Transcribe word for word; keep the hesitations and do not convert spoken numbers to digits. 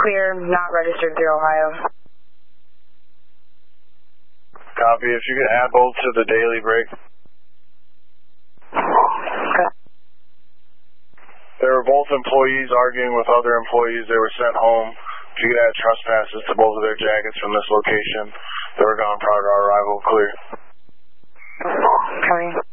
Clear, not registered through Ohio. Copy. If you could add both to the daily break. Okay. They were both employees arguing with other employees. They were sent home. If you could add trespasses to both of their jackets from this location. They were gone prior to our arrival. Clear. Copy.